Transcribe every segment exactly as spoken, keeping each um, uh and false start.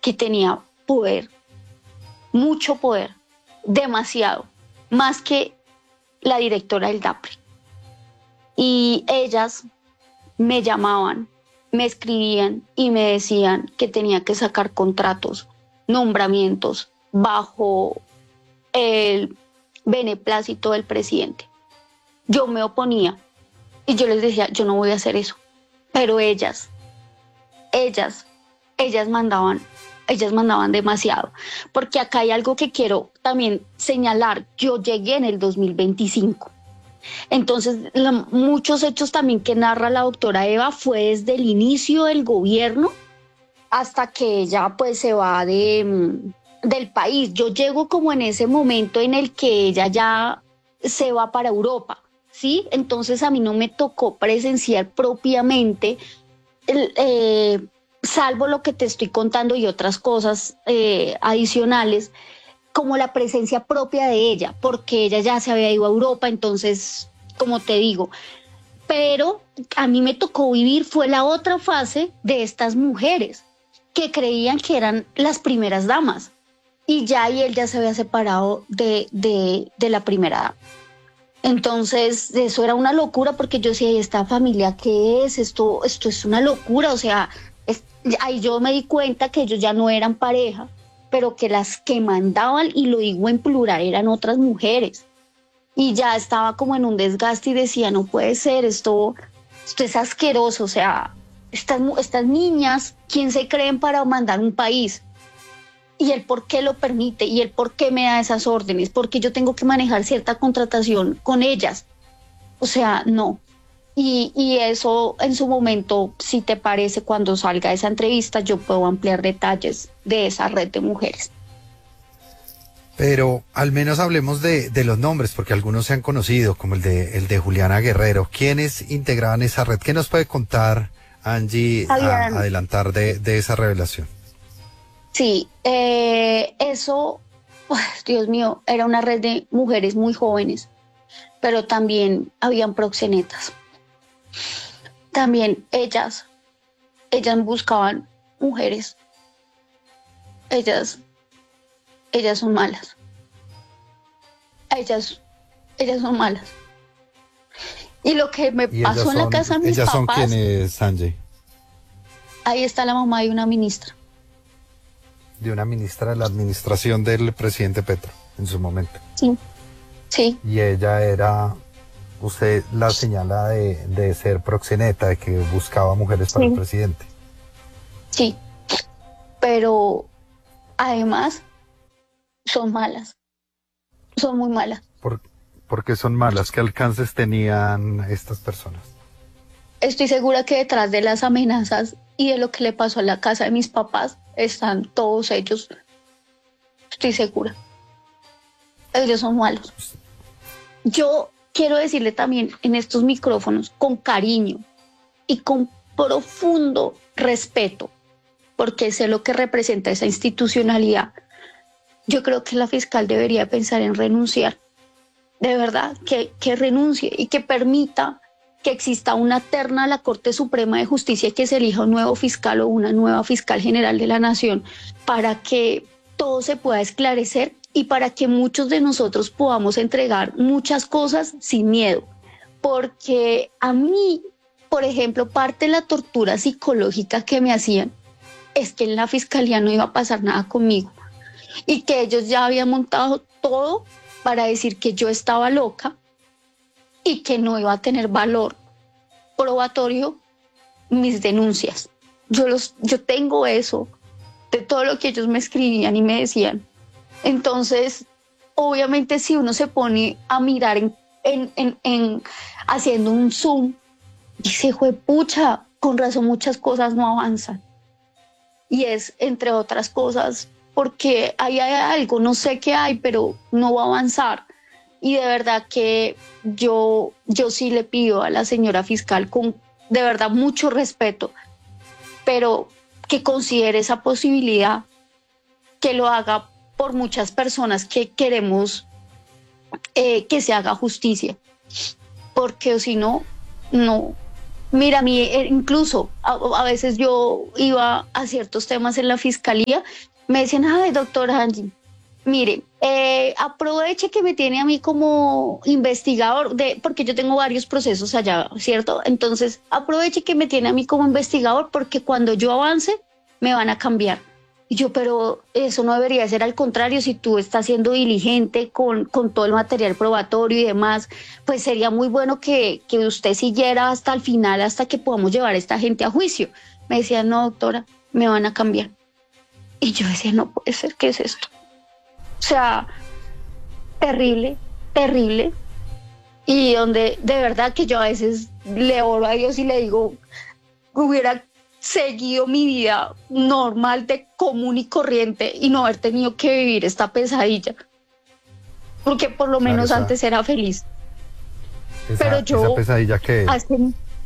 que tenía poder, mucho poder, demasiado, más que la directora del DAPRE. Y ellas me llamaban, me escribían y me decían que tenía que sacar contratos, nombramientos bajo el beneplácito del presidente. Yo me oponía y yo les decía, yo no voy a hacer eso. Pero ellas, ellas, ellas mandaban, ellas mandaban demasiado. Porque acá hay algo que quiero también señalar. Yo llegué en el dos mil veinticinco. Entonces, la, muchos hechos también que narra la doctora Eva fue desde el inicio del gobierno hasta que ella pues se va de, del país. Yo llego como en ese momento en el que ella ya se va para Europa, ¿sí? Entonces a mí no me tocó presenciar propiamente, el, eh, salvo lo que te estoy contando y otras cosas eh, adicionales, como la presencia propia de ella, porque ella ya se había ido a Europa, entonces, como te digo, pero a mí me tocó vivir, fue la otra fase de estas mujeres que creían que eran las primeras damas, y ya y él ya se había separado de, de, de la primera dama. Entonces, eso era una locura, porque yo decía, ¿y esta familia qué es? Esto, esto es una locura, o sea, es, ahí yo me di cuenta que ellos ya no eran pareja, pero que las que mandaban, y lo digo en plural, eran otras mujeres. Y ya estaba como en un desgaste y decía, no puede ser, esto, esto es asqueroso, o sea, estas, estas niñas, ¿quién se creen para mandar un país? Y el por qué lo permite, y el por qué me da esas órdenes, porque yo tengo que manejar cierta contratación con ellas. O sea, no. Y, y eso en su momento, si te parece, cuando salga esa entrevista, yo puedo ampliar detalles de esa red de mujeres. Pero al menos hablemos de, de los nombres, porque algunos se han conocido, como el de, el de Juliana Guerrero. ¿Quiénes integraban esa red? ¿Qué nos puede contar, Angie, a, adelantar de, de esa revelación? Sí, eh, eso, oh, Dios mío, era una red de mujeres muy jóvenes, pero también habían proxenetas. También ellas, ellas buscaban mujeres. Ellas, ellas son malas. Ellas, ellas son malas. Y lo que me pasó en la casa de mis papás... ¿Ellas son quiénes, Sanjay? Ahí está la mamá de una ministra. De una ministra de la administración del presidente Petro, en su momento. Sí, sí. Y ella era... Usted la señala de, de ser proxeneta, de que buscaba mujeres para sí. el presidente. Sí, pero además son malas, son muy malas. ¿Por, ¿Por qué son malas? ¿Qué alcances tenían estas personas? Estoy segura que detrás de las amenazas y de lo que le pasó a la casa de mis papás están todos ellos. Estoy segura. Ellos son malos. Yo... quiero decirle también en estos micrófonos, con cariño y con profundo respeto, porque sé lo que representa esa institucionalidad, yo creo que la fiscal debería pensar en renunciar. De verdad, que, que renuncie y que permita que exista una terna a la Corte Suprema de Justicia y que se elija un nuevo fiscal o una nueva fiscal general de la Nación para que todo se pueda esclarecer y para que muchos de nosotros podamos entregar muchas cosas sin miedo. Porque a mí, por ejemplo, parte de la tortura psicológica que me hacían es que en la fiscalía no iba a pasar nada conmigo y que ellos ya habían montado todo para decir que yo estaba loca y que no iba a tener valor probatorio mis denuncias. Yo, los, yo tengo eso de todo lo que ellos me escribían y me decían. Entonces, obviamente, si uno se pone a mirar en, en, en, en haciendo un zoom, dice, juepucha, con razón muchas cosas no avanzan. Y es, entre otras cosas, porque ahí hay algo, no sé qué hay, pero no va a avanzar. Y de verdad que yo, yo sí le pido a la señora fiscal, con de verdad mucho respeto, pero que considere esa posibilidad, que lo haga por muchas personas que queremos eh, que se haga justicia, porque si no, no, Mira, a mí eh, incluso a, a veces yo iba a ciertos temas en la fiscalía, me decían, ay, doctora Angie, mire, eh, aproveche que me tiene a mí como investigador, de, porque yo tengo varios procesos allá, ¿cierto? Entonces, aproveche que me tiene a mí como investigador, porque cuando yo avance, me van a cambiar. Y yo, pero eso no debería ser, al contrario, si tú estás siendo diligente con, con todo el material probatorio y demás, pues sería muy bueno que, que usted siguiera hasta el final, hasta que podamos llevar a esta gente a juicio. Me decía, no, doctora, me van a cambiar. Y yo decía, no puede ser, ¿qué es esto? O sea, terrible, terrible. Y donde de verdad que yo a veces le oro a Dios y le digo, hubiera seguido mi vida normal de común y corriente y no haber tenido que vivir esta pesadilla, porque por lo Claro, menos esa, antes era feliz. esa, Pero yo esa pesadilla que... hace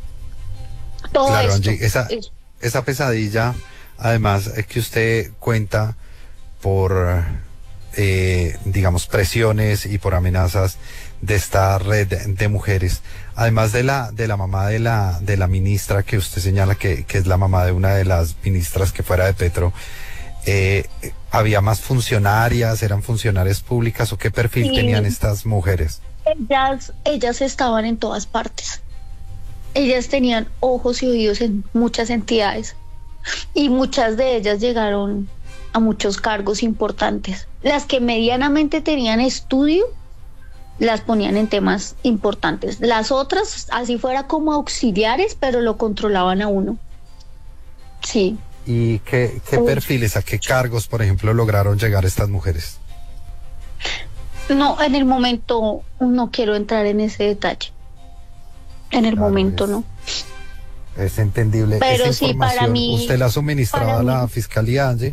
todo Claro, esto, Angie, esa, eso. esa pesadilla, además, es que usted cuenta por, eh, digamos, presiones y por amenazas de esta red de mujeres, además de la de la mamá de la de la ministra que usted señala que, que es la mamá de una de las ministras que fuera de Petro, eh, ¿había más funcionarias, eran funcionarias públicas o qué perfil Sí, tenían estas mujeres? ellas, ellas estaban en todas partes. Ellas tenían ojos y oídos en muchas entidades y muchas de ellas llegaron a muchos cargos importantes. Las que medianamente tenían estudio las ponían en temas importantes. Las otras, así fuera como auxiliares, pero lo controlaban a uno. Sí. ¿Y qué, qué perfiles, a qué cargos, por ejemplo, lograron llegar estas mujeres? No, en el momento no quiero entrar en ese detalle. En el Claro, momento es, no. es entendible. Pero Esta sí, para información, mí, ¿usted la ha suministrado a la mí, fiscalía, Angie?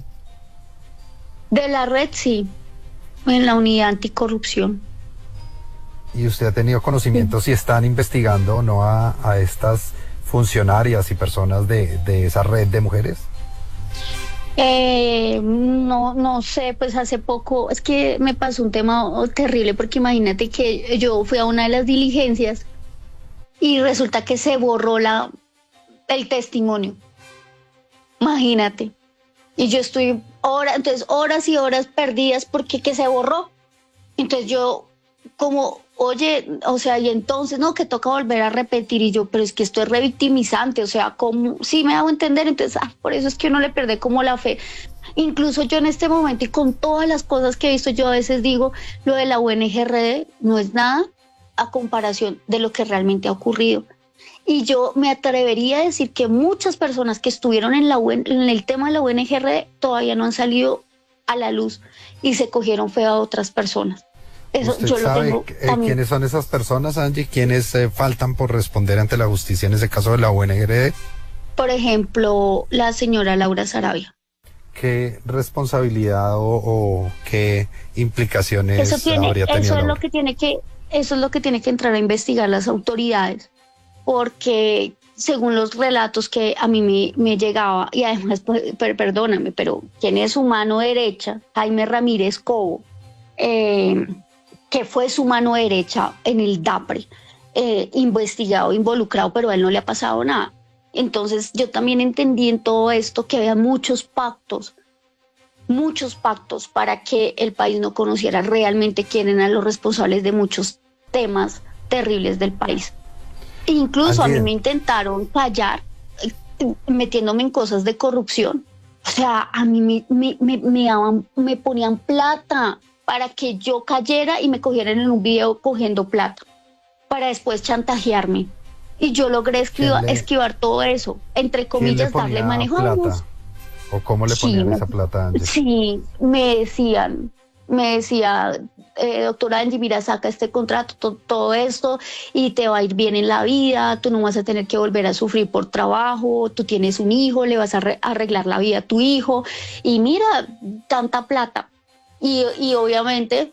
de la red sí, en la unidad anticorrupción. ¿Y usted ha tenido conocimiento si están investigando o no a, a estas funcionarias y personas de, de esa red de mujeres? Eh, no, no sé, pues hace poco, es que me pasó un tema terrible, porque imagínate que yo fui a una de las diligencias y resulta que se borró la, el testimonio. Imagínate. Y yo estoy horas, entonces horas y horas perdidas porque que se borró. Entonces yo como, oye, o sea, y entonces, no, que toca volver a repetir, y yo, pero es que esto es revictimizante, o sea, como, sí me hago entender, entonces, ah, por eso es que uno le pierde como la fe. Incluso yo en este momento y con todas las cosas que he visto, yo a veces digo, lo de la U N G R D no es nada a comparación de lo que realmente ha ocurrido. Y yo me atrevería a decir que muchas personas que estuvieron en, la U N, en el tema de la U N G R D todavía no han salido a la luz y se cogieron feo a otras personas. Eso ¿Usted yo sabe lo tengo eh, quiénes son esas personas, Angie? ¿Quiénes eh, faltan por responder ante la justicia en ese caso de la U N G R D? Por ejemplo, la señora Laura Sarabia. ¿Qué responsabilidad o, o qué implicaciones Eso tiene, habría tenido eso es Laura? lo que tiene que, eso es lo que tiene que entrar a investigar las autoridades, porque según los relatos que a mí me, me llegaba, y además, pues, per, perdóname, pero ¿quién es su mano derecha? Jaime Ramírez Cobo, eh, que fue su mano derecha en el DAPRE, eh, investigado, involucrado, pero a él no le ha pasado nada. Entonces yo también entendí en todo esto que había muchos pactos, muchos pactos para que el país no conociera realmente quién eran los responsables de muchos temas terribles del país. Incluso Así a mí me intentaron callar eh, metiéndome en cosas de corrupción. O sea, a mí me, me, me, me, daban, me ponían plata para que yo cayera y me cogieran en un video cogiendo plata, para después chantajearme. Y yo logré esquivar, le, esquivar todo eso, entre comillas, darle manejo a plata? ¿O cómo le ponían sí, esa plata, Angie? Sí, me decían, me decía, eh, doctora Angie, mira, saca este contrato, to, todo esto, y te va a ir bien en la vida, tú no vas a tener que volver a sufrir por trabajo, tú tienes un hijo, le vas a re, arreglar la vida a tu hijo, y mira, tanta plata. Y, y obviamente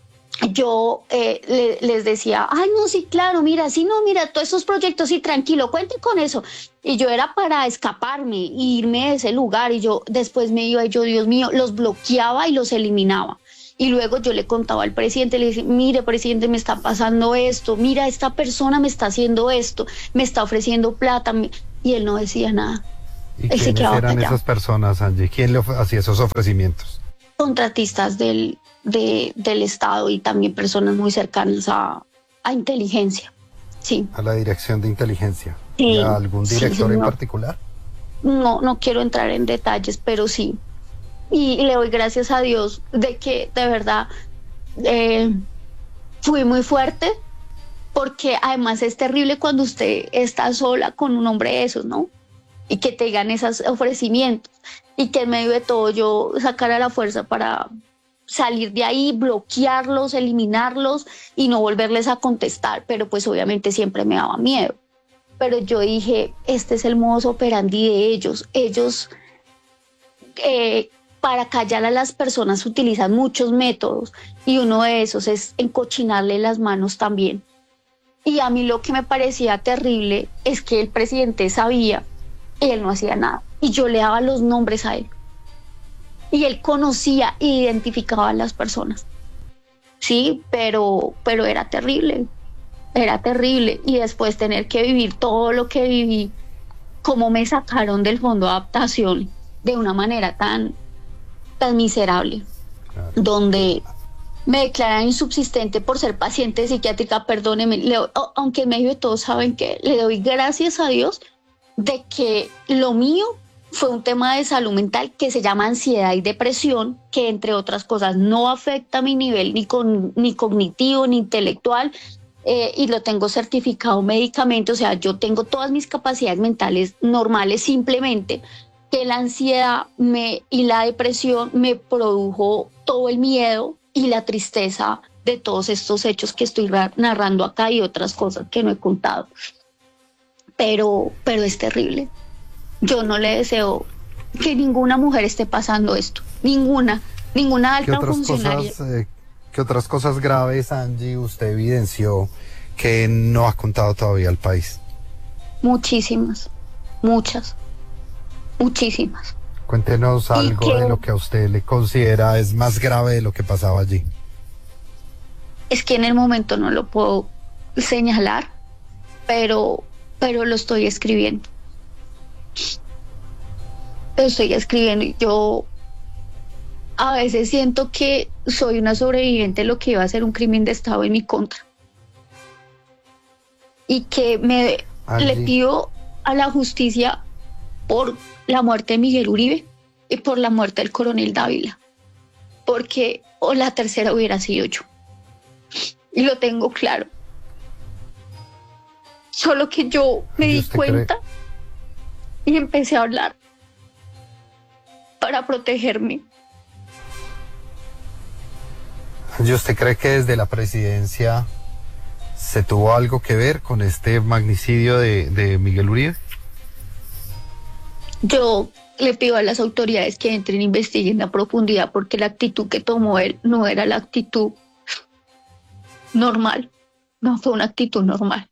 yo eh, le, les decía, ay, no, sí, claro, mira, sí, no, mira, todos esos proyectos, sí, tranquilo, cuenten con eso. Y yo era para escaparme e irme de ese lugar, y yo después me iba y yo, Dios mío, los bloqueaba y los eliminaba. Y luego yo le contaba al presidente, le dije, mire, presidente, me está pasando esto, mira, esta persona me está haciendo esto, me está ofreciendo plata, y él no decía nada. ¿Y Él se quiénes quedaba eran callado. esas personas, Angie? ¿Quién le of- hacía esos ofrecimientos? Contratistas del, de, del Estado y también personas muy cercanas a, a inteligencia. Sí, A la dirección de inteligencia. Sí, ¿Y a algún sí, director en señor. particular? no, no quiero entrar en detalles, pero sí. Y le doy gracias a Dios de que de verdad eh, fui muy fuerte, porque además es terrible cuando usted está sola con un hombre de esos, ¿no? Y que te digan esos ofrecimientos y que en medio de todo yo sacara la fuerza para salir de ahí, bloquearlos, eliminarlos y no volverles a contestar, pero pues obviamente siempre me daba miedo. Pero yo dije, este es el modus operandi de ellos. Ellos, eh, para callar a las personas, utilizan muchos métodos y uno de esos es encochinarle las manos también. Y a mí lo que me parecía terrible es que el presidente sabía y él no hacía nada. Y yo le daba los nombres a él. Y él conocía e identificaba a las personas. Sí, pero, pero era terrible. Era terrible. Y después tener que vivir todo lo que viví, cómo me sacaron del fondo de adaptación de una manera tan, tan miserable, Claro. donde me declaran insubsistente por ser paciente psiquiátrica, perdóneme, le, aunque en medio de todo saben que le doy gracias a Dios de que lo mío fue un tema de salud mental que se llama ansiedad y depresión, que entre otras cosas no afecta mi nivel ni, con, ni cognitivo ni intelectual, eh, y lo tengo certificado médicamente, o sea, yo tengo todas mis capacidades mentales normales, simplemente que la ansiedad me, y la depresión me produjo todo el miedo y la tristeza de todos estos hechos que estoy narrando acá y otras cosas que no he contado. Pero, pero es terrible. Yo no le deseo que ninguna mujer esté pasando esto. Ninguna, ninguna ¿Qué alta otras funcionaria. cosas, eh, qué otras cosas graves, Angie, usted evidenció que no ha contado todavía al país? Muchísimas, muchas, muchísimas. Cuéntenos algo que- de lo que a usted le considera es más grave de lo que pasaba allí. Es que en el momento no lo puedo señalar, pero, pero lo estoy escribiendo. Lo estoy escribiendo y yo a veces siento que soy una sobreviviente de lo que iba a ser un crimen de Estado en mi contra. Y que me Angie. le pido a la justicia por la muerte de Miguel Uribe y por la muerte del coronel Dávila, porque o la tercera hubiera sido yo. Y lo tengo claro. Solo que yo me ¿Y di usted cuenta y empecé a hablar para protegerme. ¿Y usted cree que desde la presidencia se tuvo algo que ver con este magnicidio de, de Miguel Uribe? Yo le pido a las autoridades que entren e investiguen a profundidad, porque la actitud que tomó él no era la actitud normal, no fue una actitud normal.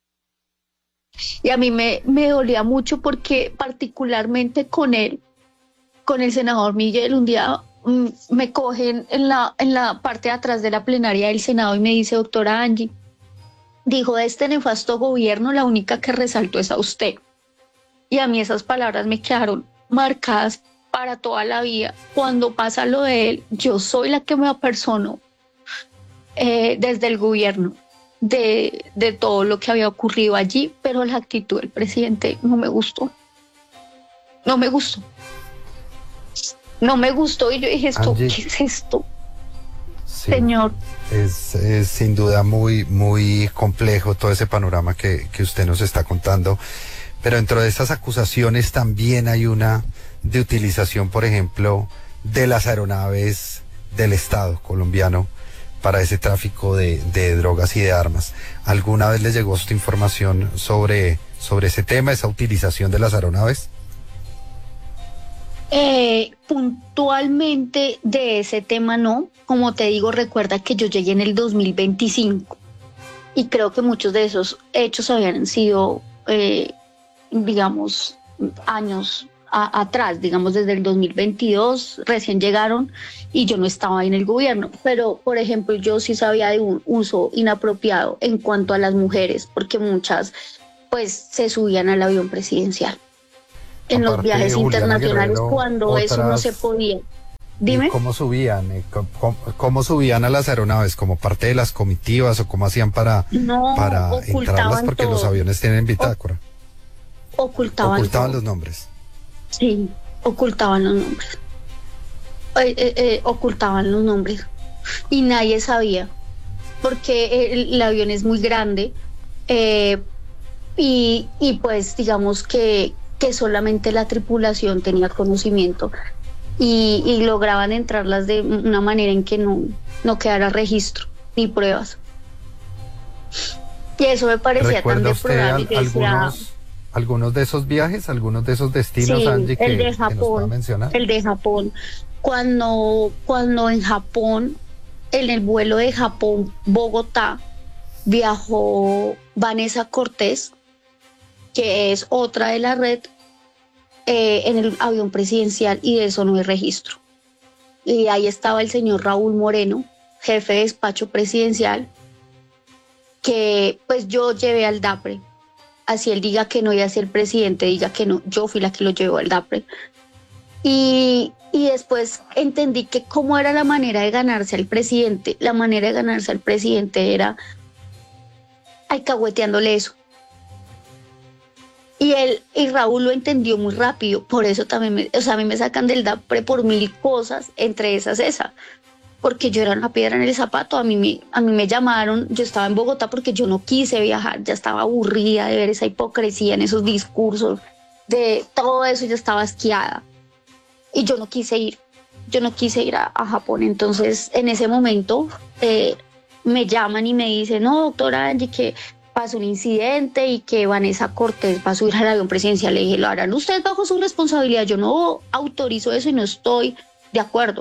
Y a mí me, me dolía mucho porque particularmente con él, con el senador Miguel, un día mm, me cogen en la, en la parte de atrás de la plenaria del Senado y me dice, doctora Angie, dijo, de este nefasto gobierno la única que resaltó es a usted. Y a mí esas palabras me quedaron marcadas para toda la vida. Cuando pasa lo de él, yo soy la que me apersono eh, desde el gobierno de, de todo lo que había ocurrido allí, pero la actitud del presidente no me gustó. No me gustó. No me gustó y yo dije, ¿esto Angie. qué es esto, Sí. señor? Es, es sin duda muy, muy complejo todo ese panorama que, que usted nos está contando. Pero dentro de estas acusaciones también hay una de utilización, por ejemplo, de las aeronaves del Estado colombiano para ese tráfico de, de drogas y de armas. ¿Alguna vez les llegó esta información sobre, sobre ese tema, esa utilización de las aeronaves? Eh, puntualmente de ese tema no. Como te digo, recuerda que yo llegué en el dos mil veinticinco y creo que muchos de esos hechos habían sido, eh, digamos, años a, atrás, digamos desde el dos mil veintidós, recién llegaron y yo no estaba en el gobierno, pero por ejemplo yo sí sabía de un uso inapropiado en cuanto a las mujeres, porque muchas pues se subían al avión presidencial en los Aparte, viajes Juliana internacionales Guerrero, cuando eso no otras- se podía. Dime. ¿Y ¿Cómo subían? Eh, ¿Cómo, cómo- cómo subían a las aeronaves? ¿Como parte de las comitivas o cómo hacían para, No, para entrarlas? ocultaban Porque los todo. aviones tienen bitácora. Ocultaban, Ocultaban todo. los nombres. Sí, ocultaban los nombres. Eh, eh, eh, ocultaban los nombres. Y nadie sabía, porque el, el avión es muy grande eh, y, y pues digamos que, que solamente la tripulación tenía conocimiento y, y lograban entrarlas de una manera en que no, no quedara registro ni pruebas. Y eso me parecía tan ¿Recuerda usted deplorable. al- que decía, algunos, algunos de esos viajes, algunos de esos destinos, sí, Angie, que, el de que nos pueda Japón, mencionar? el de Japón. Cuando, cuando en Japón, en el vuelo de Japón-Bogotá, viajó Vanessa Cortés, que es otra de la red, eh, en el avión presidencial, y de eso no hay registro. Y ahí estaba el señor Raúl Moreno, jefe de despacho presidencial, que pues yo llevé al DAPRE. Así él diga que no, y así el presidente diga que no, yo fui la que lo llevó al DAPRE. Y, y después entendí que cómo era la manera de ganarse al presidente. La manera de ganarse al presidente era alcahueteándole eso. Y él y Raúl lo entendió muy rápido, por eso también, me, o sea, a mí me sacan del DAPRE por mil cosas, entre esas esa, porque yo era una piedra en el zapato. A mí me, a mí me llamaron, yo estaba en Bogotá porque yo no quise viajar, ya estaba aburrida de ver esa hipocresía en esos discursos, de todo eso, ya estaba asqueada. Y yo no quise ir, yo no quise ir a, a Japón. Entonces, en ese momento, eh, me llaman y me dicen, no, doctora Angie, que pasó un incidente y que Vanessa Cortés va a subir al avión presidencial. Le dije, lo harán ustedes bajo su responsabilidad, yo no autorizo eso y no estoy de acuerdo.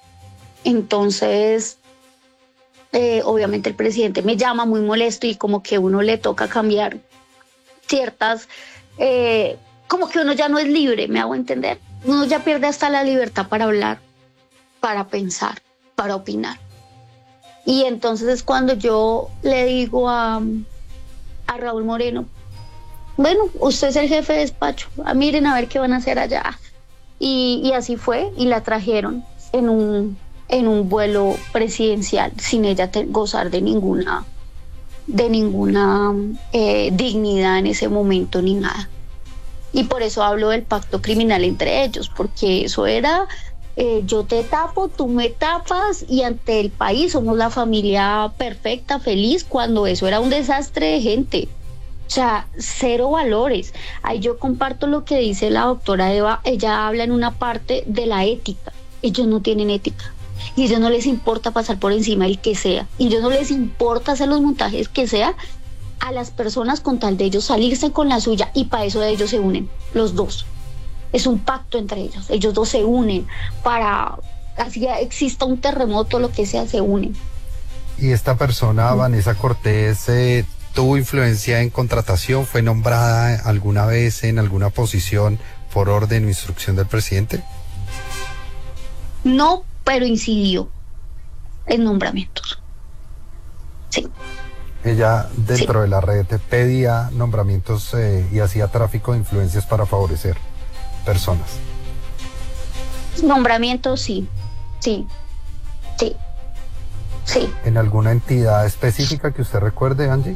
Entonces, eh, obviamente el presidente me llama muy molesto y como que uno le toca cambiar ciertas, eh, como que uno ya no es libre, me hago entender. Uno ya pierde hasta la libertad para hablar, para pensar, para opinar. Y entonces es cuando yo le digo a, a Raúl Moreno, bueno, usted es el jefe de despacho, ah, miren a ver qué van a hacer allá. Y, y así fue, y la trajeron en un, en un vuelo presidencial, sin ella te, gozar de ninguna, de ninguna eh, dignidad en ese momento ni nada. Y por eso hablo del pacto criminal entre ellos, porque eso era, eh, yo te tapo, tú me tapas, y ante el país somos la familia perfecta, feliz, cuando eso era un desastre de gente. O sea, cero valores. Ahí yo comparto lo que dice la doctora Eva, ella habla en una parte de la ética. Ellos no tienen ética. Y a ellos no les importa pasar por encima del que sea. Y a ellos no les importa hacer los montajes que sea a las personas con tal de ellos salirse con la suya, y para eso de ellos se unen, los dos. Es un pacto entre ellos, ellos dos se unen para, así exista un terremoto, lo que sea, se unen. ¿Y esta persona, Vanessa Cortés, eh, tuvo influencia en contratación? ¿Fue nombrada alguna vez en alguna posición por orden o instrucción del presidente? No, pero incidió en nombramientos. Sí. Ella, dentro Sí. de la red, pedía nombramientos eh, y hacía tráfico de influencias para favorecer personas. Nombramientos, sí, sí, sí, sí. ¿En alguna entidad específica que usted recuerde, Angie?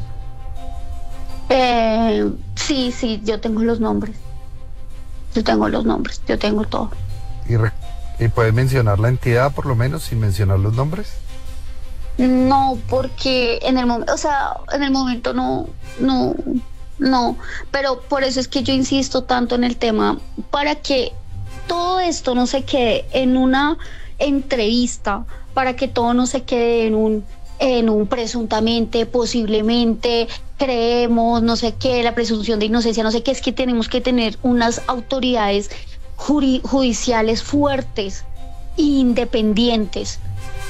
Eh, sí, sí, yo tengo los nombres. Yo tengo los nombres, yo tengo todo. ¿Y, re- y puede mencionar la entidad, por lo menos, sin mencionar los nombres? No, porque en el momento, o sea, en el momento no, no, no, pero por eso es que yo insisto tanto en el tema, para que todo esto no se quede en una entrevista, para que todo no se quede en un, en un presuntamente, posiblemente, creemos, no sé qué, la presunción de inocencia, no sé qué, es que tenemos que tener unas autoridades juri- judiciales fuertes e independientes,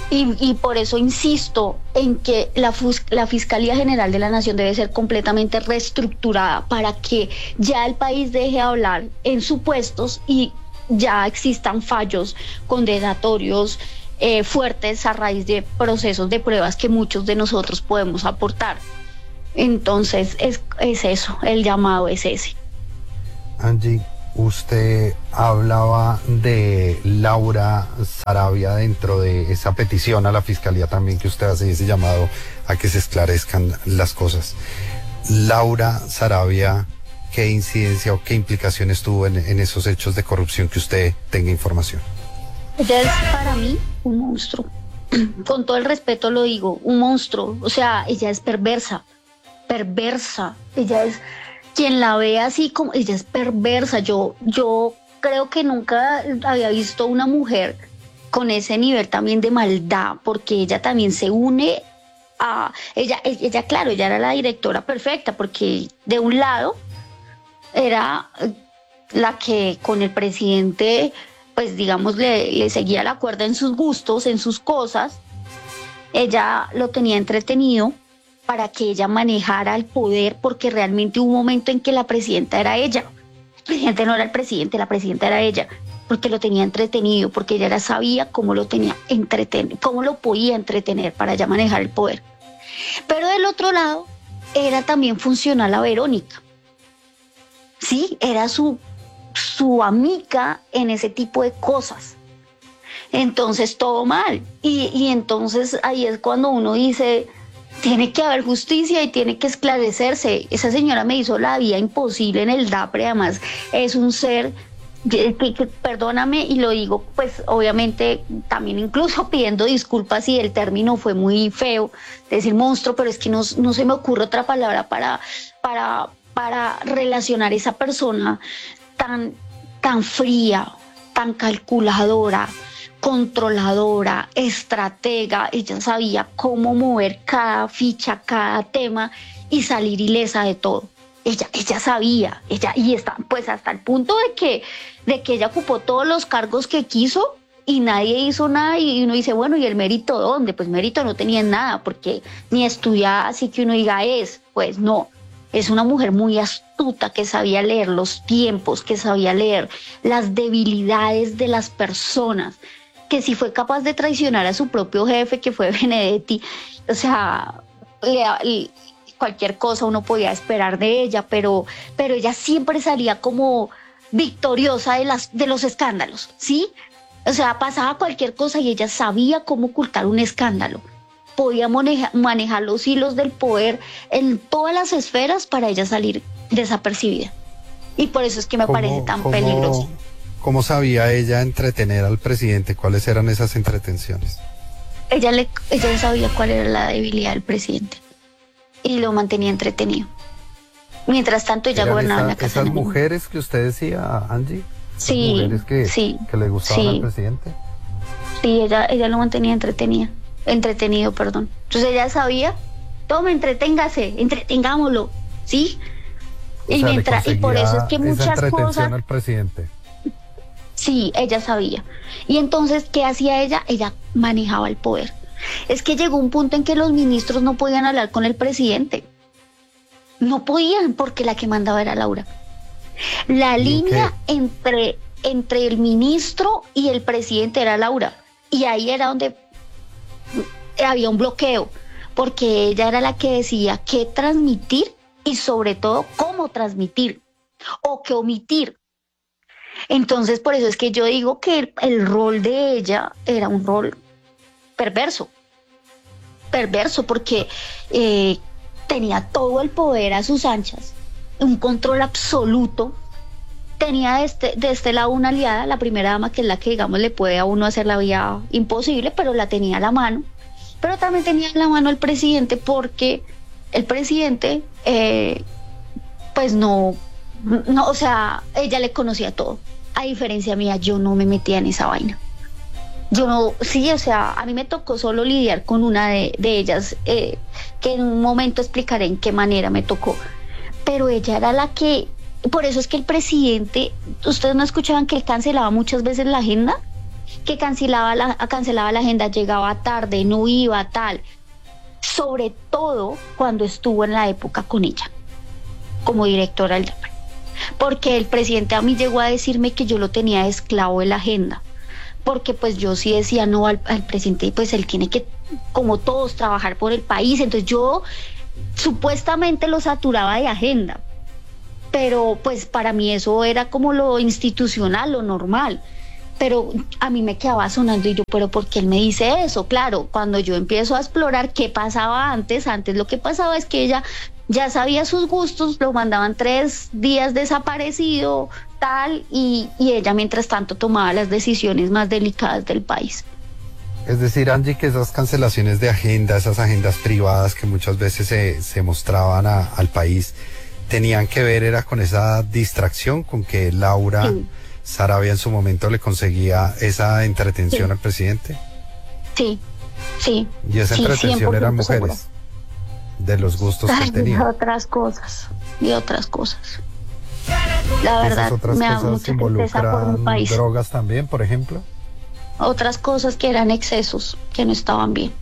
Y, y por eso insisto en que la, la Fiscalía General de la Nación debe ser completamente reestructurada para que ya el país deje de hablar en supuestos y ya existan fallos condenatorios eh, fuertes a raíz de procesos de pruebas que muchos de nosotros podemos aportar. Entonces es, es eso, el llamado es ese. Angie, usted hablaba de Laura Sarabia dentro de esa petición a la Fiscalía también que usted hace, ese llamado a que se esclarezcan las cosas. Laura Sarabia, ¿qué incidencia o qué implicaciones tuvo en, en esos hechos de corrupción que usted tenga información? Ella es para mí un monstruo. Con todo el respeto lo digo, un monstruo. O sea, ella es perversa, perversa. Ella es... Quien la ve así como ella es perversa, yo, yo creo que nunca había visto una mujer con ese nivel también de maldad, porque ella también se une a ella, ella claro, ella era la directora perfecta, porque de un lado era la que con el presidente, pues digamos, le, le seguía la cuerda en sus gustos, en sus cosas, ella lo tenía entretenido para que ella manejara el poder, porque realmente hubo un momento en que la presidenta era ella. El presidente no era el presidente, la presidenta era ella, porque lo tenía entretenido, porque ella era, sabía cómo lo tenía entretener, cómo lo podía entretener para ella manejar el poder. Pero del otro lado, era también funcional a Verónica. Sí, era su, su amiga en ese tipo de cosas. Entonces, todo mal. Y, y entonces ahí es cuando uno dice... Tiene que haber justicia y tiene que esclarecerse. Esa señora me hizo la vida imposible en el DAPRE, además es un ser, que, que, que, perdóname y lo digo pues obviamente también incluso pidiendo disculpas si el término fue muy feo, decir monstruo, pero es que no, no se me ocurre otra palabra para, para, para relacionar esa persona tan, tan fría, tan calculadora, controladora, estratega. Ella sabía cómo mover cada ficha, cada tema y salir ilesa de todo. Ella, ella sabía, ella, y está, pues hasta el punto de que, de que ella ocupó todos los cargos que quiso y nadie hizo nada, y uno dice, bueno, ¿y el mérito dónde? Pues mérito no tenía nada, porque ni estudiaba así que uno diga es, pues no. Es una mujer muy astuta que sabía leer los tiempos, que sabía leer las debilidades de las personas, que si fue capaz de traicionar a su propio jefe, que fue Benedetti, o sea, le, le, cualquier cosa uno podía esperar de ella, pero, pero ella siempre salía como victoriosa de, las, de los escándalos, ¿sí? O sea, pasaba cualquier cosa y ella sabía cómo ocultar un escándalo. Podía maneja, manejar los hilos del poder en todas las esferas para ella salir desapercibida. Y por eso es que me ¿Cómo, parece tan cómo, peligroso. ¿Cómo sabía ella entretener al presidente? ¿Cuáles eran esas entretenciones? Ella, le, ella sabía cuál era la debilidad del presidente y lo mantenía entretenido. Mientras tanto, ella gobernaba esa, en la casa. ¿Esas mujeres que usted decía, Angie? Sí, mujeres que, sí, que le gustaban sí. al presidente. Sí, ella, ella lo mantenía entretenido, entretenido, perdón. Entonces ella sabía, toma, entreténgase, entretengámoslo, ¿sí? O y sea, mientras, y por eso es que muchas cosas. Al presidente. Sí, ella sabía. Y entonces, ¿qué hacía ella? Ella manejaba el poder. Es que llegó un punto en que los ministros no podían hablar con el presidente. No podían, porque la que mandaba era Laura. La línea entre, entre el ministro y el presidente era Laura. Y ahí era donde había un bloqueo, porque ella era la que decía qué transmitir y sobre todo cómo transmitir o qué omitir. Entonces, por eso es que yo digo que el, el rol de ella era un rol perverso. Perverso, porque eh, tenía todo el poder a sus anchas, un control absoluto. Tenía de este, de este lado una aliada, la primera dama, que es la que, digamos, le puede a uno hacer la vida imposible, pero la tenía a la mano. Pero también tenía en la mano el presidente, porque el presidente, eh, pues no, no, o sea, ella le conocía todo. A diferencia mía, yo no me metía en esa vaina. Yo no, sí, o sea, a mí me tocó solo lidiar con una de, de ellas, eh, que en un momento explicaré en qué manera me tocó. Pero ella era la que, por eso es que el presidente, ustedes no escuchaban que él cancelaba muchas veces la agenda, que cancelaba la, cancelaba la agenda, llegaba tarde, no iba, tal. Sobre todo cuando estuvo en la época con ella, como directora del DAPRE. Porque el presidente a mí llegó a decirme que yo lo tenía de esclavo de la agenda. Porque pues yo sí decía no al, al presidente, pues él tiene que, como todos, trabajar por el país. Entonces yo supuestamente lo saturaba de agenda. Pero pues para mí eso era como lo institucional, lo normal. Pero a mí me quedaba sonando y yo, pero ¿por qué él me dice eso? Claro, cuando yo empiezo a explorar qué pasaba antes, antes lo que pasaba es que ella ya sabía sus gustos, lo mandaban tres días desaparecido, tal, y, y ella mientras tanto tomaba las decisiones más delicadas del país. Es decir, Angie, que esas cancelaciones de agenda, esas agendas privadas que muchas veces se, se mostraban a, al país, tenían que ver era con esa distracción, con que Laura... Sí. Saravia en su momento le conseguía esa entretención sí. al presidente. Sí, sí. Y esa sí, entretención eran mujeres, seguro. De los gustos Ay, que él tenía. Y otras cosas, y otras cosas. La verdad, esas otras me da cosas mucha tristeza por mi país. Drogas también, por ejemplo. Otras cosas que eran excesos, que no estaban bien.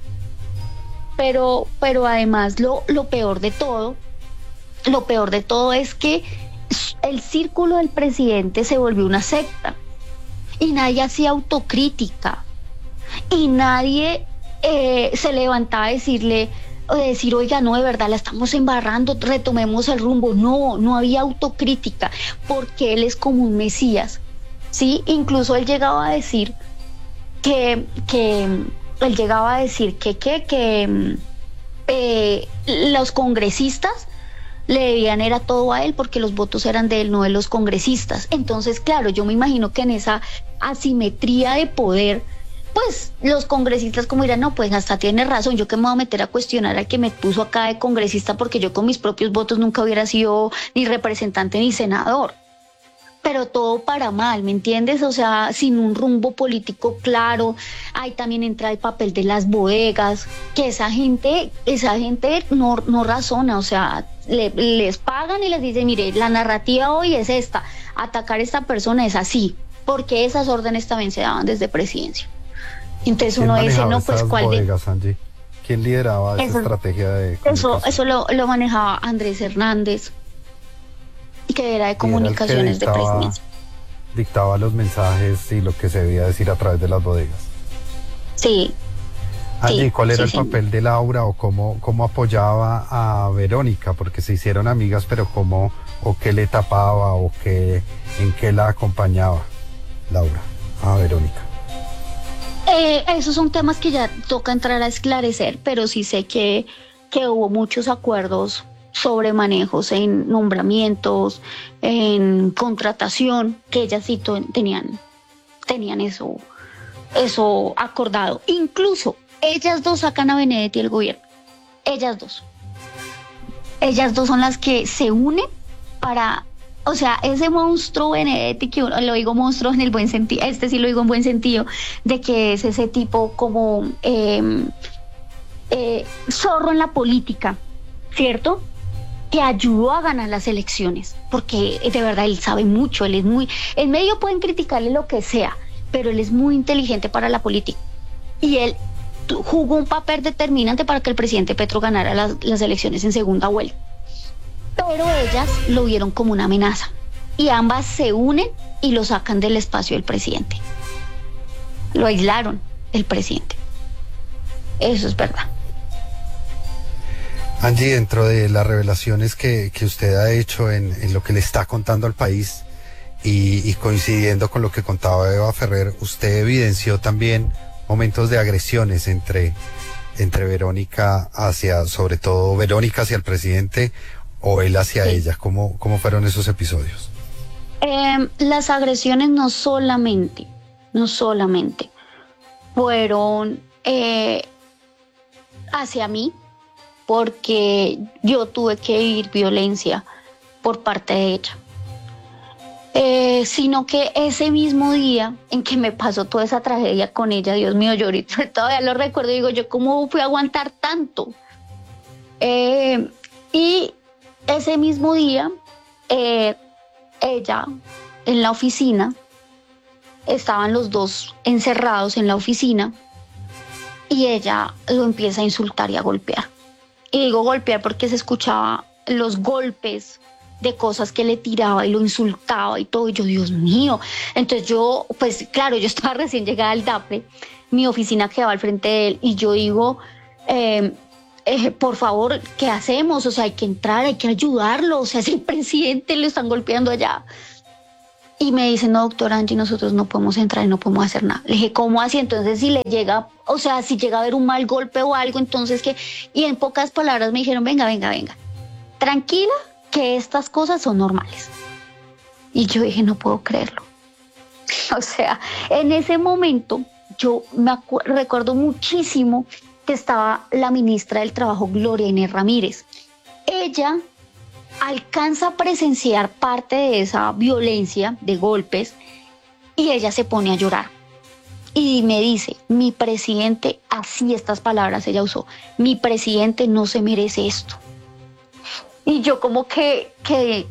Pero, pero además lo, lo peor de todo, lo peor de todo es que el círculo del presidente se volvió una secta y nadie hacía autocrítica y nadie eh, se levantaba a decirle, a decir, oiga, no, de verdad la estamos embarrando, retomemos el rumbo. No, no había autocrítica porque él es como un mesías, ¿sí? Incluso él llegaba a decir que, que él llegaba a decir que, que, que eh, los congresistas le debían era todo a él porque los votos eran de él, no de los congresistas. Entonces, claro, yo me imagino que en esa asimetría de poder, pues los congresistas como dirán, no, pues hasta tiene razón, yo que me voy a meter a cuestionar al que me puso acá de congresista porque yo con mis propios votos nunca hubiera sido ni representante ni senador. Pero todo para mal, ¿me entiendes? O sea, sin un rumbo político claro. Ahí también entra el papel de las bodegas, que esa gente, esa gente no, no razona, o sea, le, les pagan y les dicen, mire, la narrativa hoy es esta, atacar a esta persona es así, porque esas órdenes también se daban desde presidencia. Entonces uno dice, no, pues ¿cuál bodegas, de...? Angie? ¿Quién lideraba esa eso, estrategia de Eso, eso lo, lo manejaba Andrés Hernández, que era de comunicaciones dictaba, de presidencia. Dictaba los mensajes y lo que se debía decir a través de las bodegas. Sí. Allí, sí, ¿cuál era sí, el sí. papel de Laura o cómo, cómo apoyaba a Verónica? Porque se hicieron amigas, pero cómo, o qué le tapaba, o qué, en qué la acompañaba Laura a Verónica. Eh, esos son temas que ya toca entrar a esclarecer, pero sí sé que, que hubo muchos acuerdos sobre manejos en nombramientos, en contratación, que ellas sí tenían, tenían eso, eso acordado. Incluso ellas dos sacan a Benedetti del gobierno, ellas dos. Ellas dos son las que se unen para, o sea, ese monstruo Benedetti, que uno, lo digo monstruo en el buen sentido, este sí lo digo en buen sentido, de que es ese tipo como eh, eh, zorro en la política, ¿cierto? Que ayudó a ganar las elecciones, porque de verdad él sabe mucho, él es muy, en medio pueden criticarle lo que sea, pero él es muy inteligente para la política, y él jugó un papel determinante para que el presidente Petro ganara las, las elecciones en segunda vuelta, pero ellas lo vieron como una amenaza, y ambas se unen y lo sacan del espacio del presidente, lo aislaron el presidente, eso es verdad. Angie, dentro de las revelaciones que, que usted ha hecho en, en lo que le está contando al país y, y coincidiendo con lo que contaba Eva Ferrer, usted evidenció también momentos de agresiones entre, entre Verónica hacia, sobre todo Verónica hacia el presidente o él hacia sí. ella. ¿Cómo, cómo fueron esos episodios? Eh, las agresiones no solamente, no solamente fueron eh, hacia mí, porque yo tuve que vivir violencia por parte de ella, eh, sino que ese mismo día en que me pasó toda esa tragedia con ella, Dios mío, yo ahorita todavía lo recuerdo y digo, yo cómo fui a aguantar tanto, eh, y ese mismo día eh, ella en la oficina estaban los dos encerrados en la oficina y ella lo empieza a insultar y a golpear. Y digo golpear porque se escuchaba los golpes de cosas que le tiraba y lo insultaba y todo. Y yo, Dios mío. Entonces yo, pues claro, yo estaba recién llegada al DAPRE, mi oficina quedaba al frente de él y yo digo, eh, eh, por favor, ¿qué hacemos? O sea, hay que entrar, hay que ayudarlo. O sea, es el presidente, lo están golpeando allá. Y me dice, no, doctora Angie, nosotros no podemos entrar y no podemos hacer nada. Le dije, ¿cómo así? Entonces, si le llega, o sea, si llega a haber un mal golpe o algo, entonces, ¿qué? Y en pocas palabras me dijeron, venga, venga, venga, tranquila, que estas cosas son normales. Y yo dije, no puedo creerlo. O sea, en ese momento, yo me recuerdo muchísimo que estaba la ministra del Trabajo, Gloria Inés Ramírez. Ella alcanza a presenciar parte de esa violencia de golpes y ella se pone a llorar y me dice, mi presidente, así estas palabras ella usó, mi presidente no se merece esto. Y yo como que, que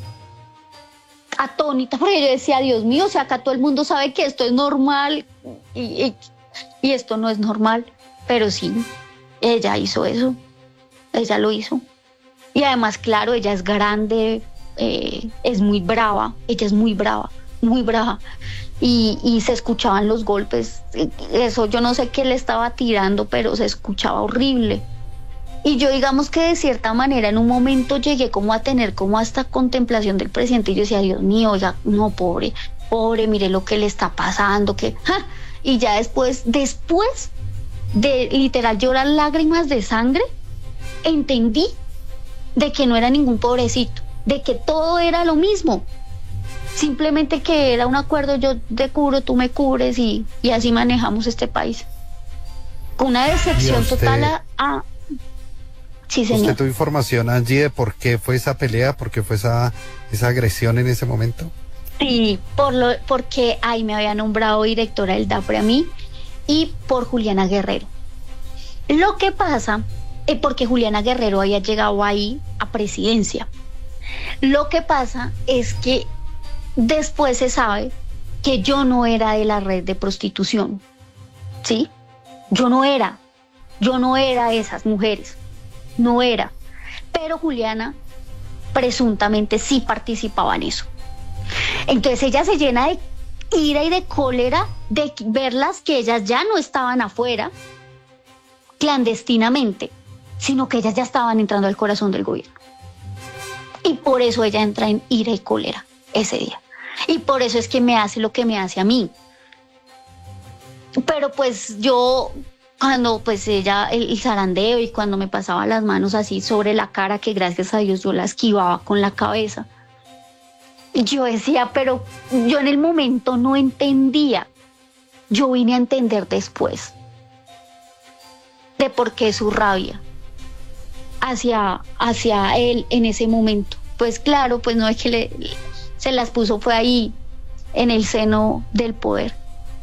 atónita, porque yo decía, Dios mío, o sea, acá todo el mundo sabe que esto es normal y, y, y esto no es normal, pero sí, ella hizo eso, ella lo hizo. Y además, claro, ella es grande, eh, es muy brava, ella es muy brava, muy brava. Y, y se escuchaban los golpes, eso yo no sé qué le estaba tirando, pero se escuchaba horrible. Y yo digamos que de cierta manera en un momento llegué como a tener como hasta contemplación del presidente y yo decía, Dios mío, oiga, no, pobre, pobre, mire lo que le está pasando, que... ¡ja! Y ya después, después de literal llorar lágrimas de sangre, entendí de que no era ningún pobrecito, de que todo era lo mismo, simplemente que era un acuerdo, yo te cubro, tú me cubres y, y así manejamos este país. Con una decepción usted, total a, a... Sí, señor. ¿Usted tuvo información, Angie, de por qué fue esa pelea, por qué fue esa, esa agresión en ese momento? Sí, por lo, porque ahí me había nombrado directora del DAPRE a mí y por Juliana Guerrero. Lo que pasa es porque Juliana Guerrero había llegado ahí a presidencia. Lo que pasa es que después se sabe que yo no era de la red de prostitución, ¿sí? Yo no era, yo no era de esas mujeres, no era. Pero Juliana presuntamente sí participaba en eso. Entonces ella se llena de ira y de cólera de verlas que ellas ya no estaban afuera clandestinamente, sino que ellas ya estaban entrando al corazón del gobierno. Y por eso ella entra en ira y cólera ese día. Y por eso es que me hace lo que me hace a mí. Pero pues yo, cuando pues ella, el, el zarandeo y cuando me pasaba las manos así sobre la cara, que gracias a Dios yo la esquivaba con la cabeza, yo decía, pero yo en el momento no entendía. Yo vine a entender después de por qué su rabia hacia, hacia él en ese momento. Pues claro, pues no es que le, se las puso, fue ahí en el seno del poder.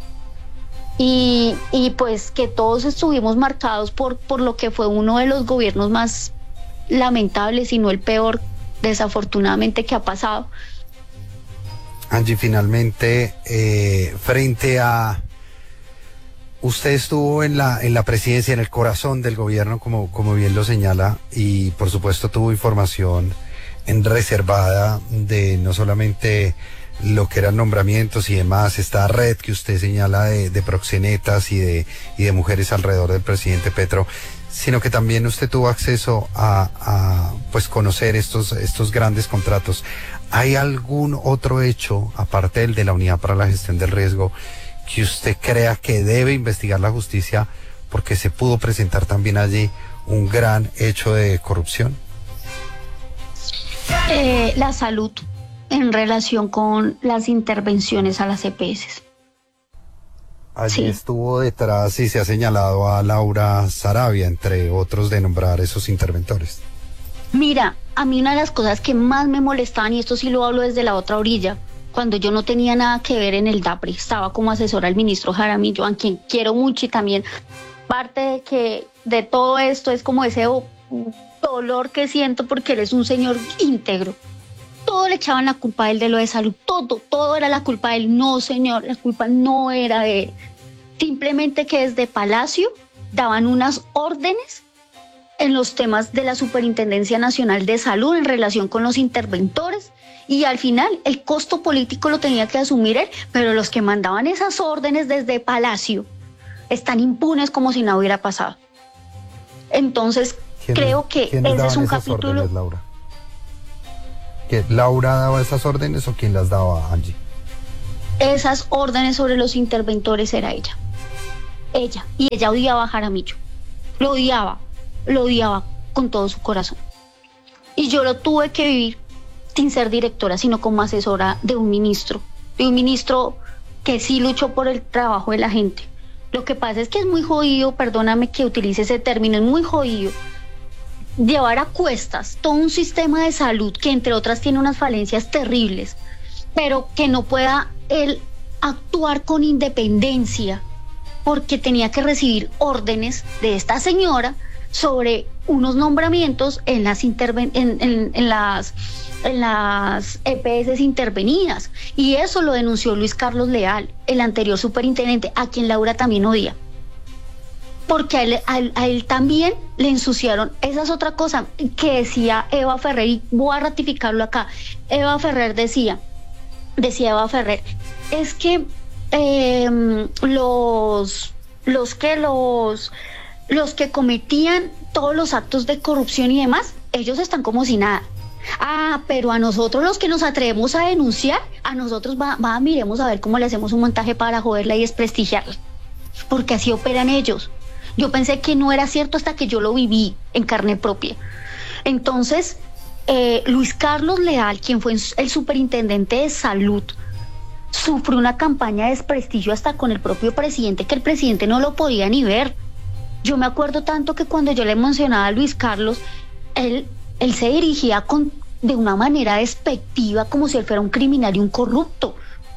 Y, y pues que todos estuvimos marcados por, por lo que fue uno de los gobiernos más lamentables, y no el peor, desafortunadamente, que ha pasado. Angie, finalmente, eh, frente a... Usted estuvo en la, en la presidencia, en el corazón del gobierno, como, como bien lo señala, y por supuesto tuvo información en reservada de no solamente lo que eran nombramientos y demás, esta red que usted señala de, de proxenetas y de, y de mujeres alrededor del presidente Petro, sino que también usted tuvo acceso a, a pues conocer estos, estos grandes contratos. ¿Hay algún otro hecho, aparte del de la Unidad para la Gestión del Riesgo, que usted crea que debe investigar la justicia porque se pudo presentar también allí un gran hecho de corrupción? Eh, la salud en relación con las intervenciones a las E P S. Allí Sí. estuvo detrás y se ha señalado a Laura Sarabia, entre otros, de nombrar esos interventores. Mira, a mí una de las cosas que más me molestaban, y esto sí lo hablo desde la otra orilla, cuando yo no tenía nada que ver en el DAPRE, estaba como asesora del ministro Jaramillo, a quien quiero mucho, y también parte de que de todo esto es como ese dolor que siento porque él es un señor íntegro, todo le echaban la culpa a él de lo de salud, todo, todo era la culpa de él. No, señor, la culpa no era de él. Simplemente que desde Palacio daban unas órdenes en los temas de la Superintendencia Nacional de Salud en relación con los interventores, y al final el costo político lo tenía que asumir él, pero los que mandaban esas órdenes desde Palacio están impunes como si nada hubiera pasado. Entonces creo que ese es un capítulo... Órdenes, Laura? ¿Que Laura daba esas órdenes o quién las daba, Angie? Esas órdenes sobre los interventores era ella. Ella. Y ella odiaba a Jaramillo. Lo odiaba. Lo odiaba con todo su corazón. Y yo lo tuve que vivir sin ser directora, sino como asesora de un ministro. De un ministro que sí luchó por el trabajo de la gente. Lo que pasa es que es muy jodido, perdóname que utilice ese término, es muy jodido llevar a cuestas todo un sistema de salud que entre otras tiene unas falencias terribles, pero que no pueda él actuar con independencia porque tenía que recibir órdenes de esta señora sobre unos nombramientos en las interven en, en, en las en las E P S intervenidas, y eso lo denunció Luis Carlos Leal, el anterior superintendente, a quien Laura también odia, porque a él, a él, a él también le ensuciaron. Esa es otra cosa que decía Eva Ferrer, y voy a ratificarlo acá. Eva Ferrer decía, decía Eva Ferrer, es que eh, los, los que los, los que cometían todos los actos de corrupción y demás, ellos están como si nada. Ah, pero a nosotros los que nos atrevemos a denunciar, a nosotros va, va, miremos a ver cómo le hacemos un montaje para joderla y desprestigiarla, porque así operan ellos. Yo pensé que no era cierto hasta que yo lo viví en carne propia. Entonces, eh, Luis Carlos Leal, quien fue el superintendente de salud, sufrió una campaña de desprestigio hasta con el propio presidente, que el presidente no lo podía ni ver. Yo me acuerdo tanto que cuando yo le mencionaba a Luis Carlos, él, él se dirigía con, de una manera despectiva, como si él fuera un criminal y un corrupto.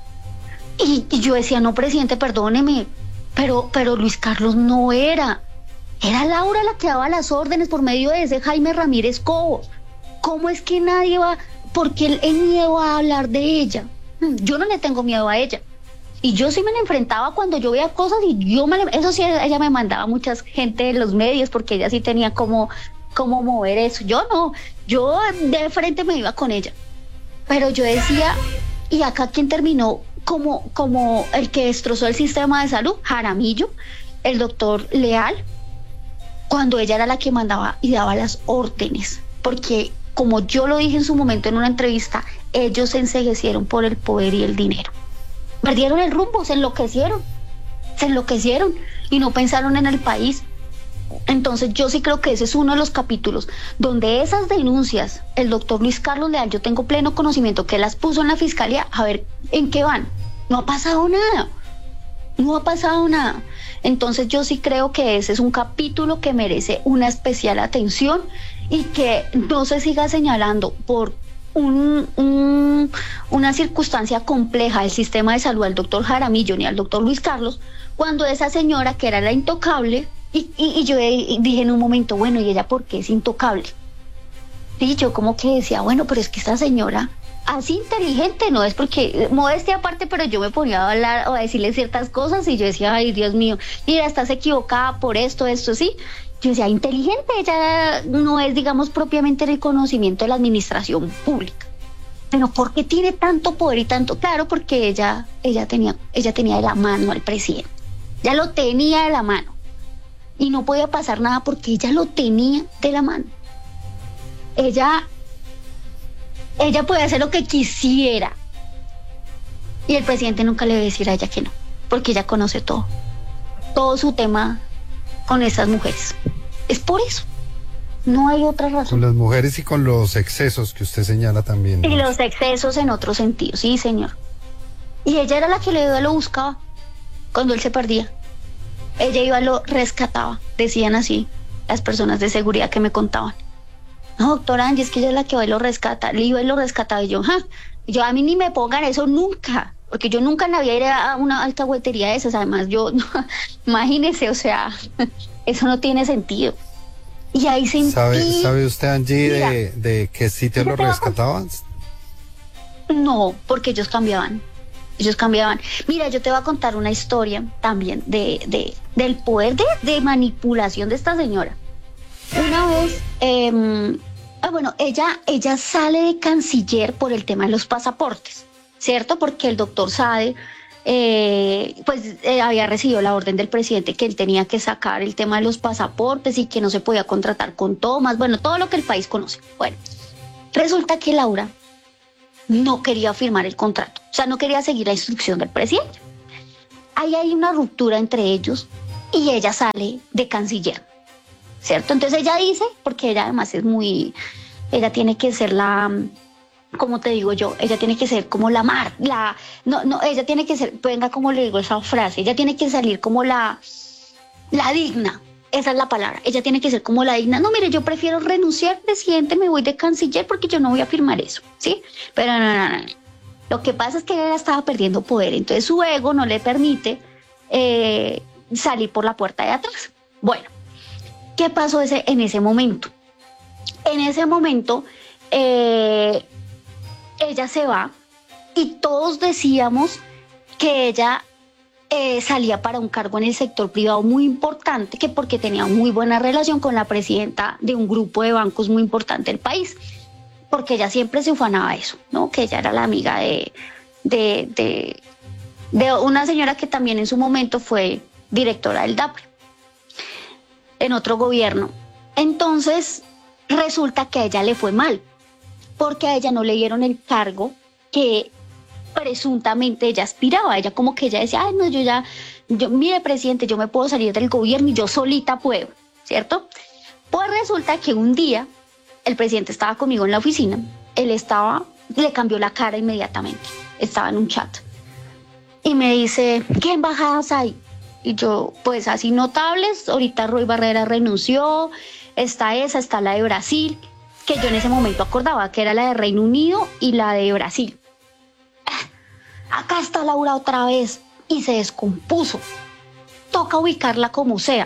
Y, y yo decía, no, presidente, perdóneme, pero, pero Luis Carlos no era. Era Laura la que daba las órdenes por medio de ese Jaime Ramírez Cobos. ¿Cómo es que nadie va? Porque él, él miedo a hablar de ella. Yo no le tengo miedo a ella. Y yo sí me la enfrentaba cuando yo veía cosas y yo me la, eso sí, ella me mandaba mucha gente de los medios porque ella sí tenía como, como mover eso. Yo no, yo de frente me iba con ella. Pero yo decía, ¿y acá quién terminó como, como el que destrozó el sistema de salud? Jaramillo, el doctor Leal, cuando ella era la que mandaba y daba las órdenes. Porque, como yo lo dije en su momento en una entrevista, ellos se enceguecieron por el poder y el dinero. Perdieron el rumbo, se enloquecieron, se enloquecieron y no pensaron en el país. Entonces yo sí creo que ese es uno de los capítulos donde esas denuncias, el doctor Luis Carlos Leal, yo tengo pleno conocimiento que las puso en la fiscalía, a ver en qué van. No ha pasado nada, no ha pasado nada. Entonces yo sí creo que ese es un capítulo que merece una especial atención y que no se siga señalando por Un, un, una circunstancia compleja del sistema de salud al doctor Jaramillo ni al doctor Luis Carlos, cuando esa señora que era la intocable, y, y, y yo dije en un momento, bueno, ¿y ella por qué es intocable? Y yo como que decía, bueno, pero es que esta señora, así inteligente no es, porque modestia aparte, pero yo me ponía a hablar o a decirle ciertas cosas y yo decía, ay, Dios mío, mira, estás equivocada por esto, esto, sí. Yo decía, inteligente, ella no es, digamos, propiamente el conocimiento de la administración pública. Pero ¿por qué tiene tanto poder y tanto? Claro, porque ella, ella tenía, ella tenía de la mano al presidente. Ya lo tenía de la mano. Y no podía pasar nada porque ella lo tenía de la mano. Ella, ella podía hacer lo que quisiera. Y el presidente nunca le iba a decir a ella que no, porque ella conoce todo. Todo su tema con esas mujeres. Es por eso. No hay otra razón. Con las mujeres y con los excesos que usted señala también, ¿no? Y los excesos en otro sentido, sí, señor. Y ella era la que le lo buscaba cuando él se perdía. Ella iba, lo rescataba, decían así las personas de seguridad que me contaban. No, doctora Angie, es que ella es la que va y lo rescata. Le iba y lo rescataba y yo, ja, yo a mí ni me pongan eso nunca, porque yo nunca en la vida iré a una alcahuetería de esas. Además, yo, no, imagínese, o sea, eso no tiene sentido. Y ahí sentí... ¿Sabe, ¿sabe usted, Angie, de, de qué sitio lo rescataban? No, porque ellos cambiaban. Ellos cambiaban. Mira, yo te voy a contar una historia también de, de del poder de, de manipulación de esta señora. Una vez, eh, ah, bueno, ella, ella sale de canciller por el tema de los pasaportes, ¿cierto? Porque el doctor Sade, eh, pues eh, había recibido la orden del presidente que él tenía que sacar el tema de los pasaportes y que no se podía contratar con tomas, bueno, todo lo que el país conoce. Bueno, resulta que Laura no quería firmar el contrato, o sea, no quería seguir la instrucción del presidente. Ahí hay una ruptura entre ellos y ella sale de canciller, ¿cierto? Entonces ella dice, porque ella además es muy, ella tiene que ser la, como te digo yo, ella tiene que ser como la mar, la, no, no, ella tiene que ser, venga, como le digo esa frase, ella tiene que salir como la, la digna. Esa es la palabra, ella tiene que ser como la digna. No, mire, yo prefiero renunciar, presidente, me voy de canciller porque yo no voy a firmar eso, ¿sí? Pero no, no, no, no. Lo que pasa es que ella estaba perdiendo poder, entonces su ego no le permite eh, salir por la puerta de atrás. Bueno, ¿qué pasó ese, en ese momento? En ese momento, eh, ella se va y todos decíamos que ella Eh, salía para un cargo en el sector privado muy importante, que porque tenía muy buena relación con la presidenta de un grupo de bancos muy importante del país, porque ella siempre se ufanaba eso, ¿no? Que ella era la amiga de, de, de, de una señora que también en su momento fue directora del DAPRE, en otro gobierno. Entonces, resulta que a ella le fue mal, porque a ella no le dieron el cargo que presuntamente ella aspiraba, ella como que ella decía, ay no, yo ya, yo, mire presidente, yo me puedo salir del gobierno y yo solita puedo, ¿cierto? Pues resulta que un día el presidente estaba conmigo en la oficina, él estaba, le cambió la cara inmediatamente, estaba en un chat y me dice, ¿qué embajadas hay? Y yo, pues así notables, ahorita Roy Barrera renunció, está esa, está la de Brasil, que yo en ese momento acordaba que era la de Reino Unido y la de Brasil. Acá está Laura otra vez y se descompuso. Toca ubicarla como sea.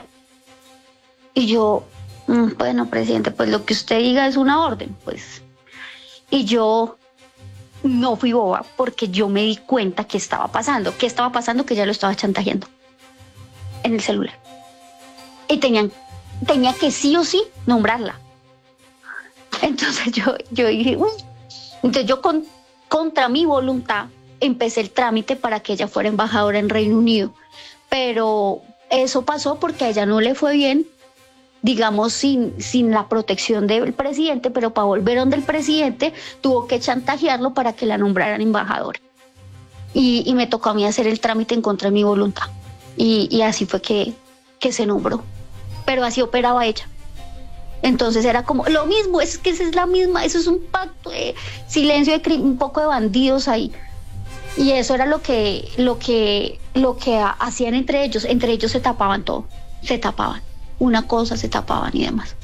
Y yo, mmm, bueno, presidente, pues lo que usted diga es una orden, pues. Y yo no fui boba porque yo me di cuenta que estaba pasando. ¿Qué estaba pasando? Que ella lo estaba chantajeando en el celular. Y tenían, tenía que sí o sí nombrarla. Entonces yo, yo dije, uy. Entonces yo con, contra mi voluntad empecé el trámite para que ella fuera embajadora en Reino Unido, pero eso pasó porque a ella no le fue bien, digamos, sin, sin la protección del presidente, pero para volver donde el presidente tuvo que chantajearlo para que la nombraran embajadora. Y, y me tocó a mí hacer el trámite en contra de mi voluntad. Y, y así fue que, que se nombró. Pero así operaba ella. Entonces era como lo mismo, es que esa es la misma, eso es un pacto de silencio, de crimen, un poco de bandidos ahí. Y eso era lo que, lo que, lo que hacían entre ellos. Entre ellos se tapaban todo, se tapaban. Una cosa se tapaban y demás.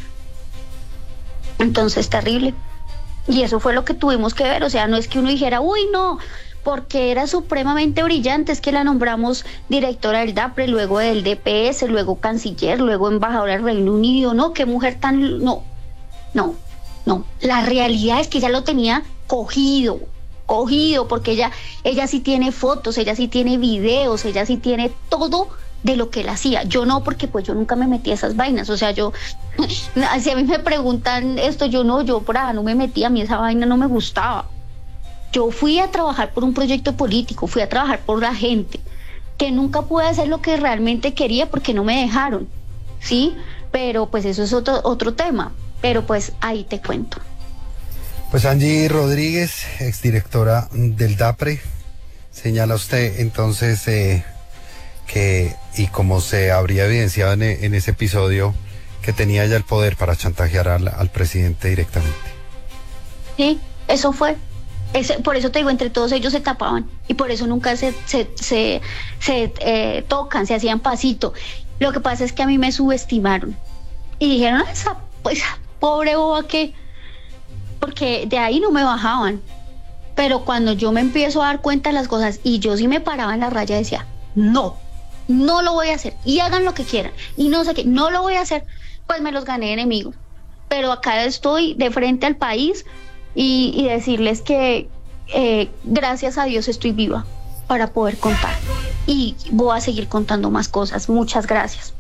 Entonces, terrible. Y eso fue lo que tuvimos que ver. O sea, no es que uno dijera, uy, no, porque era supremamente brillante, es que la nombramos directora del DAPRE, luego del D P S, luego canciller, luego embajadora del Reino Unido. No, qué mujer tan... No, no, no. La realidad es que ella lo tenía cogido. cogido, porque ella, ella sí tiene fotos, ella sí tiene videos, ella sí tiene todo de lo que él hacía. Yo no, porque pues yo nunca me metí a esas vainas, o sea, yo, si a mí me preguntan esto, yo no, yo por ahí no me metí, a mí esa vaina no me gustaba. Yo fui a trabajar por un proyecto político, fui a trabajar por la gente, que nunca pude hacer lo que realmente quería porque no me dejaron, ¿sí? Pero pues eso es otro, otro tema, pero pues ahí te cuento. Pues Angie Rodríguez, exdirectora del DAPRE, señala usted entonces eh, que, y como se habría evidenciado en, en ese episodio, que tenía ya el poder para chantajear al, al presidente directamente. Sí, eso fue. Ese, por eso te digo, entre todos ellos se tapaban y por eso nunca se, se, se, se eh, tocan, se hacían pasito. Lo que pasa es que a mí me subestimaron y dijeron, esa pues pobre boba que... porque de ahí no me bajaban, pero cuando yo me empiezo a dar cuenta de las cosas y yo sí me paraba en la raya decía, no, no lo voy a hacer y hagan lo que quieran y no sé qué, no lo voy a hacer, pues me los gané enemigos, pero acá estoy de frente al país y, y decirles que eh, gracias a Dios estoy viva para poder contar. Y voy a seguir contando más cosas. Muchas gracias.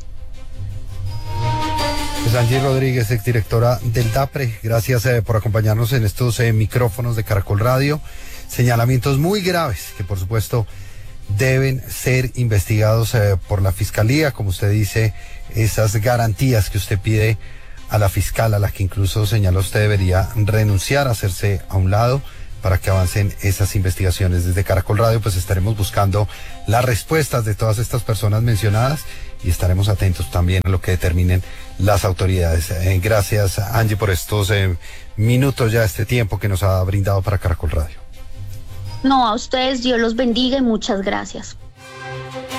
Pues Angie Rodríguez, exdirectora del DAPRE, gracias eh, por acompañarnos en estos eh, micrófonos de Caracol Radio. Señalamientos muy graves que por supuesto deben ser investigados eh, por la Fiscalía, como usted dice, esas garantías que usted pide a la fiscal, a la que incluso señala usted debería renunciar, hacerse a un lado para que avancen esas investigaciones. Desde Caracol Radio pues estaremos buscando las respuestas de todas estas personas mencionadas y estaremos atentos también a lo que determinen las autoridades. Eh, gracias Angie por estos eh, minutos ya, este tiempo que nos ha brindado para Caracol Radio. No, a ustedes Dios los bendiga y muchas gracias.